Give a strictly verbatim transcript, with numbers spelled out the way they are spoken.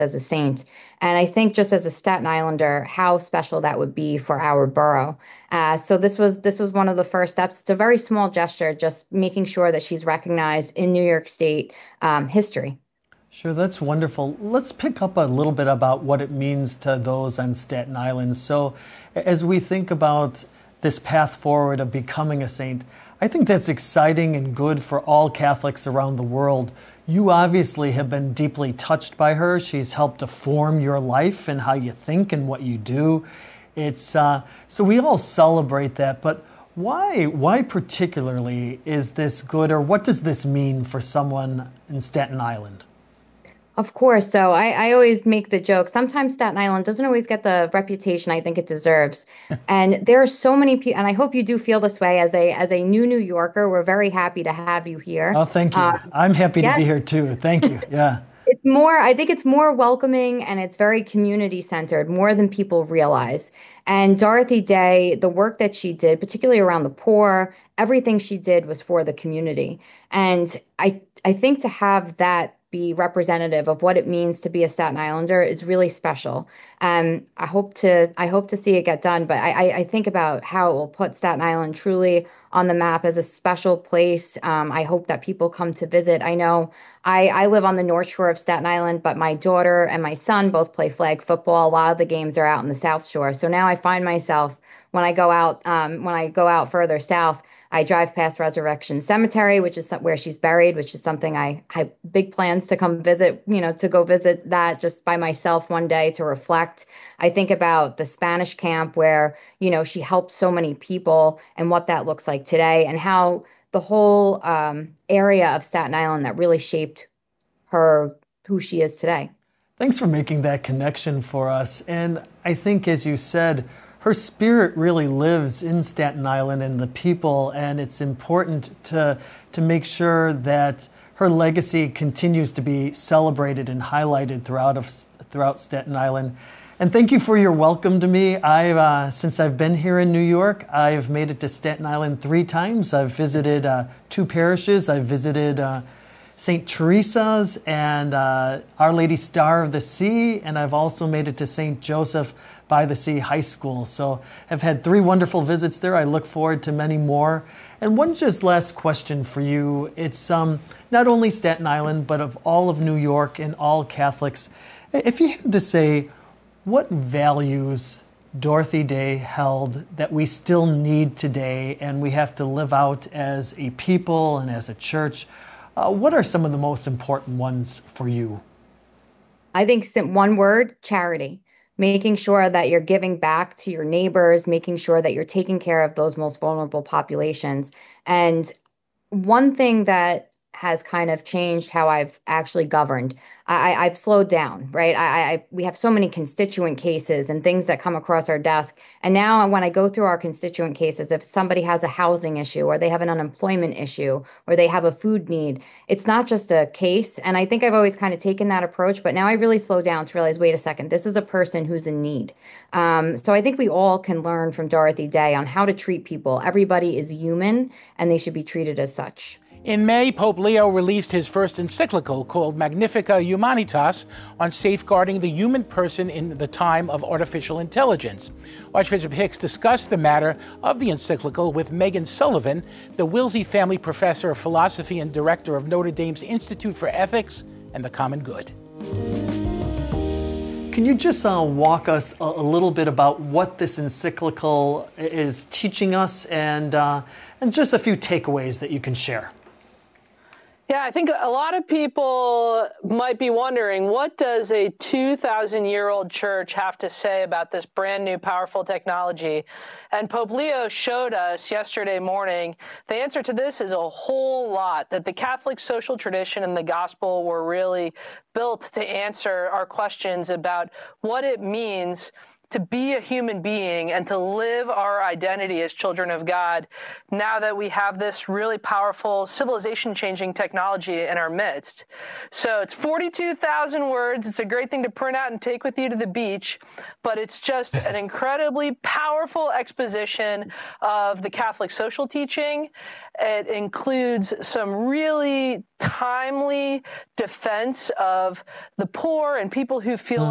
as a saint. And I think just as a Staten Islander, how special that would be for our borough. Uh, so this was this was one of the first steps. It's a very small gesture, just making sure that she's recognized in New York State um, history. Sure, that's wonderful. Let's pick up a little bit about what it means to those on Staten Island. So, as we think about this path forward of becoming a saint, I think that's exciting and good for all Catholics around the world. You obviously have been deeply touched by her. She's helped to form your life and how you think and what you do. It's uh, so we all celebrate that, but why why particularly is this good, or what does this mean for someone in Staten Island? Of course. So I, I always make the joke. Sometimes Staten Island doesn't always get the reputation I think it deserves. And there are so many people, and I hope you do feel this way as a as a new New Yorker. We're very happy to have you here. Oh, thank you. Um, I'm happy to yes, be here too. Thank you. Yeah. it's more, I think it's more welcoming and it's very community centered, more than people realize. And Dorothy Day, the work that she did, particularly around the poor, everything she did was for the community. And I I think to have that be representative of what it means to be a Staten Islander is really special. Um, I hope to I hope to see it get done, but I, I, I think about how it will put Staten Island truly on the map as a special place. Um, I hope that people come to visit. I know I, I live on the North Shore of Staten Island, but my daughter and my son both play flag football. A lot of the games are out in the South Shore. So now I find myself when I go out um, when I go out further south, I drive past Resurrection Cemetery, which is where she's buried, which is something I have big plans to come visit, you know, to go visit that just by myself one day to reflect. I think about the Spanish camp where, you know, she helped so many people and what that looks like today and how the whole um, area of Staten Island that really shaped her, who she is today. Thanks for making that connection for us. And I think, as you said, her spirit really lives in Staten Island and the people, and it's important to, to make sure that her legacy continues to be celebrated and highlighted throughout, of, throughout Staten Island. And thank you for your welcome to me. I've, uh, since I've been here in New York, I've made it to Staten Island three times. I've visited uh, two parishes. I've visited uh, Saint Teresa's and uh, Our Lady Star of the Sea, and I've also made it to Saint Joseph by the Sea High School. So I've had three wonderful visits there. I look forward to many more. And one just last question for you. It's um, not only Staten Island, but of all of New York and all Catholics. If you had to say, what values Dorothy Day held that we still need today and we have to live out as a people and as a church, uh, what are some of the most important ones for you? I think sim- one word, charity. Making sure that you're giving back to your neighbors, making sure that you're taking care of those most vulnerable populations. And one thing that has kind of changed how I've actually governed. I, I've slowed down, right? I, I we have so many constituent cases and things that come across our desk. And now when I go through our constituent cases, if somebody has a housing issue or they have an unemployment issue or they have a food need, it's not just a case. And I think I've always kind of taken that approach, but now I really slow down to realize, wait a second, this is a person who's in need. Um, so I think we all can learn from Dorothy Day on how to treat people. Everybody is human and they should be treated as such. In May, Pope Leo released his first encyclical called Magnificat Humanitas on safeguarding the human person in the time of artificial intelligence. Archbishop Hicks discussed the matter of the encyclical with Megan Sullivan, the Wilsey Family Professor of Philosophy and Director of Notre Dame's Institute for Ethics and the Common Good. Can you just uh, walk us a, a little bit about what this encyclical is teaching us and, uh, and just a few takeaways that you can share? Yeah, I think a lot of people might be wondering, what does a two thousand year old church have to say about this brand new powerful technology? And Pope Leo showed us yesterday morning the answer to this is a whole lot, that the Catholic social tradition and the gospel were really built to answer our questions about what it means to be a human being and to live our identity as children of God now that we have this really powerful civilization-changing technology in our midst. So it's forty-two thousand words. It's a great thing to print out and take with you to the beach, but it's just an incredibly powerful exposition of the Catholic social teaching. It includes some really timely defense of the poor and people who feel